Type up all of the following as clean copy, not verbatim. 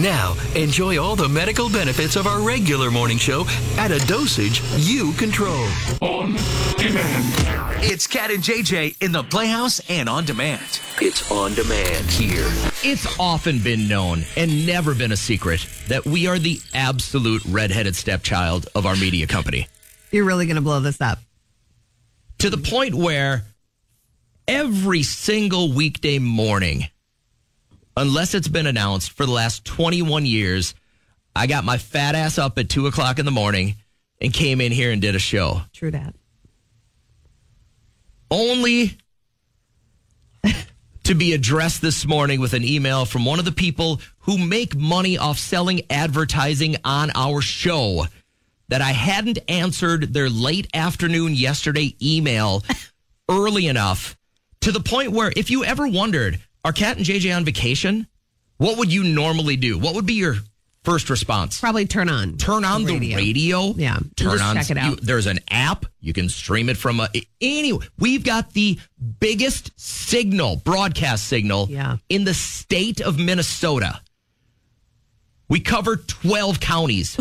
Now, enjoy all the medical benefits of our regular morning show at a dosage you control. On demand. It's Cat and JJ in the Playhouse and on demand. It's on demand here. It's often been known and never been a secret that we are the absolute redheaded stepchild of our media company. You're really going to blow this up. To the point where every single weekday morning, unless it's been announced for the last 21 years, I got my fat ass up at 2 o'clock in the morning and came in here and did a show. True that. Only to be addressed this morning with an email from one of the people who make money off selling advertising on our show that I hadn't answered their late afternoon yesterday email early enough, to the point where if you ever wondered, are Kat and JJ on vacation? What would you normally do? What would be your first response? Probably turn on the radio. Yeah. Turn just on. check it out. There's an app. You can stream it from anyway. We've got the biggest broadcast signal in the state of Minnesota. We cover 12 counties.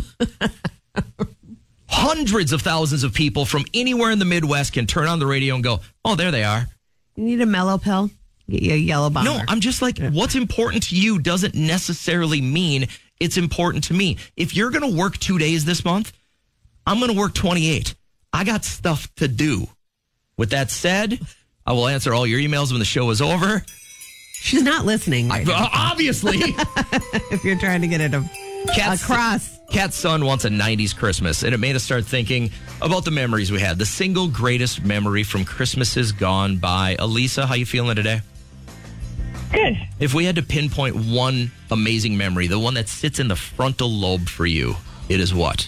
Hundreds of thousands of people from anywhere in the Midwest can turn on the radio and go, oh, there they are. You need a mellow pill? Get you a yellow bomber. No, I'm just like, what's important to you doesn't necessarily mean it's important to me. If you're going to work 2 days this month, I'm going to work 28. I got stuff to do. With that said, I will answer all your emails when the show is over. She's not listening right now. Obviously. If you're trying to get it across. Kat's son wants a 90s Christmas, and it made us start thinking about the memories we had. The single greatest memory from Christmases gone by. Elisa, how you feeling today? Good. If we had to pinpoint one amazing memory, the one that sits in the frontal lobe for you, it is what?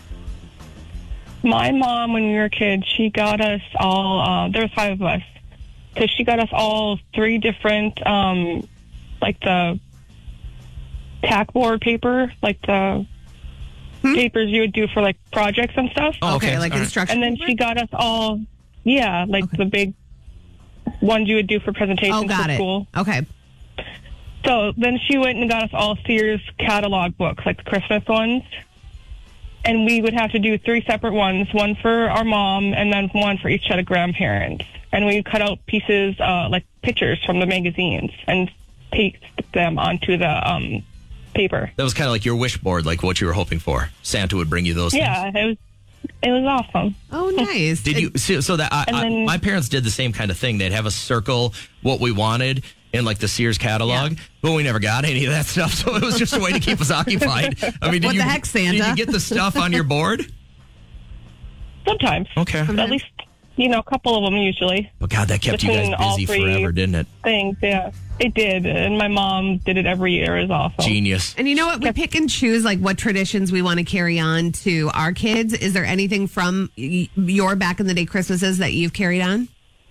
My mom, when we were kids, she got us all, there was 5 of us. So she got us all 3 different, like the tack board paper, like the papers you would do for like projects and stuff. Oh, okay. Like instruction. And then she got us all, the big ones you would do for presentations got for it. school. Okay. So then she went and got us all Sears catalog books, like the Christmas ones. And we would have to do 3 separate ones, one for our mom and then one for each set of grandparents. And we cut out pieces, like pictures from the magazines and paste them onto the paper. That was kind of like your wish board, like what you were hoping for. Santa would bring you those things. Yeah, it was awesome. Oh, nice. Did you so that my parents did the same kind of thing. They'd have us circle what we wanted in like the Sears catalog, but we never got any of that stuff. So it was just a way to keep us occupied. I mean, What the heck, Santa? Did you get the stuff on your board? Sometimes. Okay. At least, a couple of them usually. But God, that kept you Between guys all busy 3 forever, didn't it? Things, yeah. It did. And my mom did it every year. It was awesome. Genius. And you know what? We pick and choose like what traditions we want to carry on to our kids. Is there anything from your back in the day Christmases that you've carried on?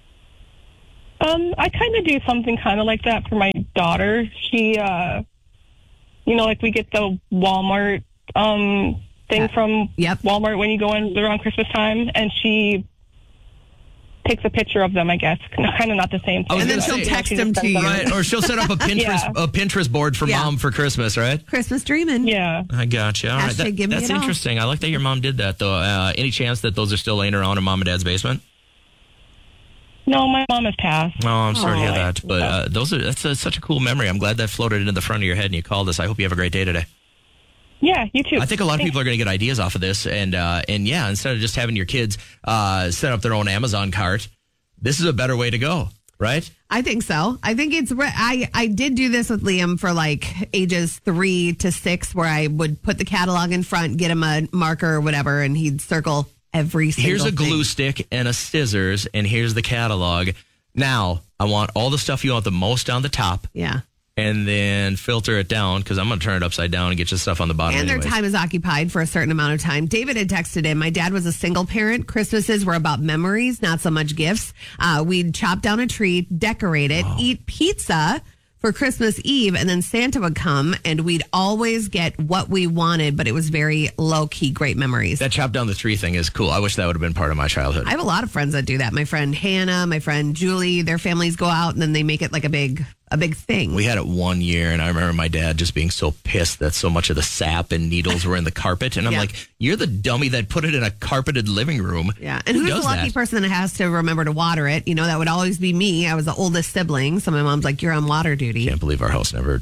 I kind of do something kind of like that for my daughter. She, like we get the Walmart thing from Walmart when you go in around Christmas time, and she takes a picture of them, I guess. Kind of not the same thing. And then she'll text them to you. Right, or she'll set up a Pinterest board for mom for Christmas, right? Christmas dreaming. Yeah. I gotcha. All right, Hashtag give me that's it all. interesting. I like that your mom did that, though. Any chance that those are still laying around in mom and dad's basement? No, my mom has passed. Oh, I'm sorry to hear that. But that's such a cool memory. I'm glad that floated into the front of your head and you called us. I hope you have a great day today. Yeah, you too. I think a lot of people are going to get ideas off of this. And instead of just having your kids set up their own Amazon cart, this is a better way to go, right? I think so. I think it's, I did do this with Liam for like ages 3 to 6, where I would put the catalog in front, get him a marker or whatever, and he'd circle every single Here's a thing. glue stick and a scissors, and here's the catalog. Now, I want all the stuff you want the most on the top. Yeah. And then filter it down, because I'm going to turn it upside down and get you stuff on the bottom And anyways. their time is occupied for a certain amount of time. David had texted in, my dad was a single parent. Christmases were about memories, not so much gifts. We'd chop down a tree, decorate it, eat pizza for Christmas Eve, and then Santa would come, and we'd always get what we wanted, but it was very low-key, great memories. That chop down the tree thing is cool. I wish that would have been part of my childhood. I have a lot of friends that do that. My friend Hannah, my friend Julie, their families go out, and then they make it like a big a big thing. We had it one year, and I remember my dad just being so pissed that so much of the sap and needles were in the carpet. And I'm like, you're the dummy that put it in a carpeted living room. Yeah. And who's the lucky person that has to remember to water it? You know, that would always be me. I was the oldest sibling. So my mom's like, you're on water duty. Can't believe our house never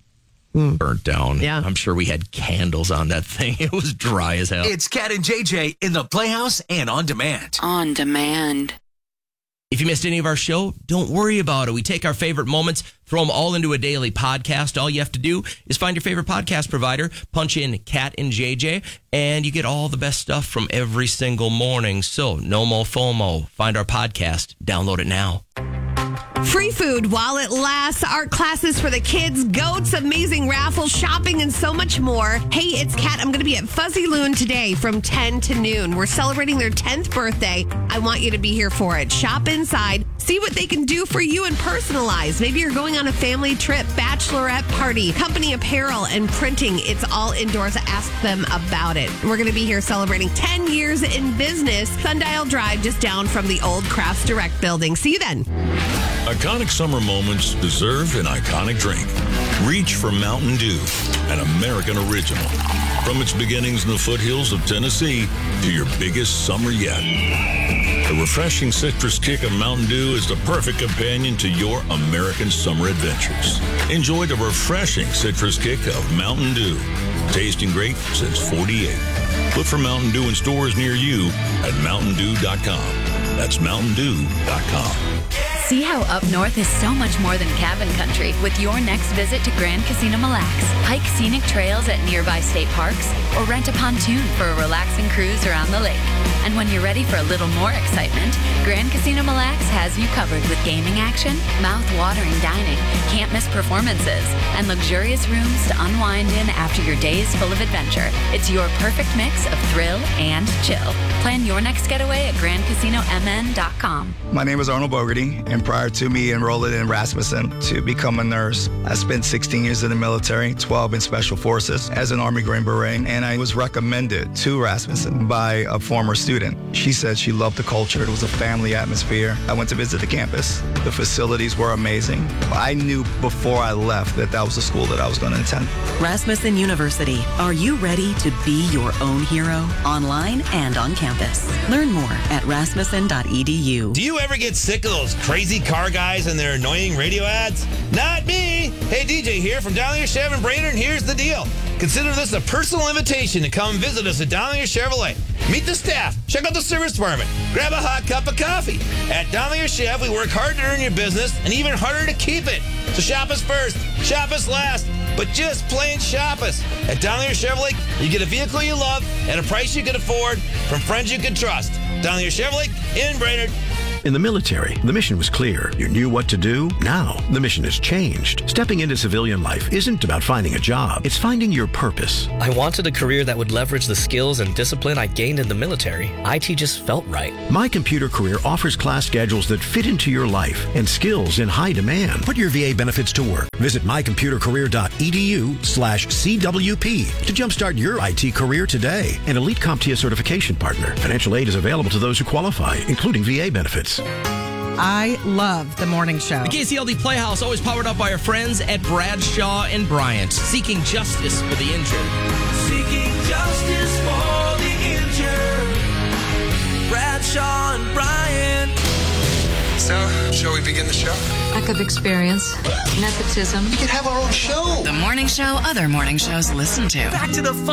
burnt down. Yeah. I'm sure we had candles on that thing. It was dry as hell. It's Cat and JJ in the Playhouse and On Demand. On Demand. If you missed any of our show, don't worry about it. We take our favorite moments, throw them all into a daily podcast. All you have to do is find your favorite podcast provider, punch in Cat and JJ, and you get all the best stuff from every single morning. So no more FOMO. Find our podcast. Download it now. Free food while it lasts, art classes for the kids, goats, amazing raffles, shopping, and so much more. Hey, it's Kat. I'm going to be at Fuzzy Loon today from 10 to noon. We're celebrating their 10th birthday. I want you to be here for it. Shop inside. See what they can do for you and personalize. Maybe you're going on a family trip, bachelorette party, company apparel, and printing. It's all indoors. Ask them about it. We're going to be here celebrating 10 years in business. Sundial Drive, just down from the old Crafts Direct building. See you then. Iconic summer moments deserve an iconic drink. Reach for Mountain Dew, an American original. From its beginnings in the foothills of Tennessee to your biggest summer yet. The refreshing citrus kick of Mountain Dew is the perfect companion to your American summer adventures. Enjoy the refreshing citrus kick of Mountain Dew. Tasting great since 48. Look for Mountain Dew in stores near you at mountaindew.com. That's mountaindew.com. See how up north is so much more than cabin country with your next visit to Grand Casino Mille Lacs. Hike scenic trails at nearby state parks or rent a pontoon for a relaxing cruise around the lake. And when you're ready for a little more excitement, Grand Casino Mille Lacs has you covered with gaming action, mouth-watering dining, can't-miss performances, and luxurious rooms to unwind in after your days full of adventure. It's your perfect mix of thrill and chill. Plan your next getaway at GrandCasinoMN.com. My name is Arnold Bogarty, and prior to me enrolling in Rasmussen to become a nurse, I spent 16 years in the military, 12 in Special Forces as an Army Green Beret, and I was recommended to Rasmussen by a former student. She said she loved the culture. It was a family atmosphere. I went to visit the campus. The facilities were amazing. I knew before I left that that was the school that I was going to attend. Rasmussen University. Are you ready to be your own hero? Online and on campus. Learn more at rasmussen.edu. Do you ever get sick of those crazy car guys and their annoying radio ads? Not me! Hey, DJ here from Dowlinger Chevy and Brainerd, and here's the deal. Consider this a personal invitation to come visit us at Dowlinger Chevrolet. Meet the staff, check out the service department, grab a hot cup of coffee. At Dowlinger Chev, we work hard to earn your business and even harder to keep it. So shop us first, shop us last, but just plain shop us. At Dowlinger Chevrolet, you get a vehicle you love at a price you can afford from friends you can trust. Dowlinger Chevrolet in Brainerd. In the military, the mission was clear. You knew what to do. Now, the mission has changed. Stepping into civilian life isn't about finding a job. It's finding your purpose. I wanted a career that would leverage the skills and discipline I gained in the military. IT just felt right. My Computer Career offers class schedules that fit into your life and skills in high demand. Put your VA benefits to work. Visit mycomputercareer.edu/CWP to jumpstart your IT career today. An Elite CompTIA certification partner. Financial aid is available to those who qualify, including VA benefits. I love the morning show. The KCLD Playhouse, always powered up by our friends at Bradshaw and Bryant, seeking justice for the injured. Seeking justice for the injured. Bradshaw and Bryant. So, shall we begin the show? Lack of experience, nepotism. We could have our own show. The morning show other morning shows listen to. Back to the